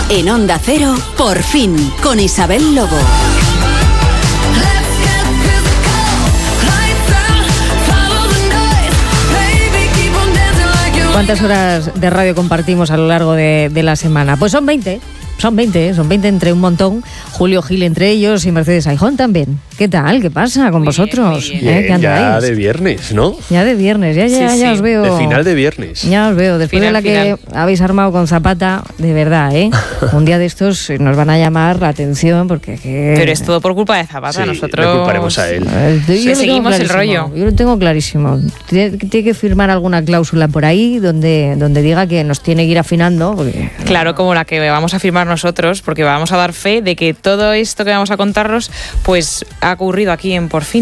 En Onda Cero, Por fin, con Isabel Lobo. ¿Cuántas horas de radio compartimos a lo largo de la semana? Pues son 20. Son 20 entre un montón. Julio Gil entre ellos y Mercedes Aijón también. ¿Qué tal? ¿Qué pasa con vosotros? Bien, ¿Qué andáis? ya de viernes, ¿no? Ya de viernes, ya os veo. De final de viernes. Ya os veo, después de la que habéis armado con Zapata, de verdad, ¿eh? Un día de estos nos van a llamar la atención porque... Pero es todo por culpa de Zapata, nosotros... le culparemos a él. Le seguimos el rollo. Yo lo tengo clarísimo. Tiene que firmar alguna cláusula por ahí donde diga que nos tiene que ir afinando. Porque... Claro, como la que vamos a firmar nosotros, porque vamos a dar fe de que todo esto que vamos a contaros pues ha ocurrido aquí en Por fin.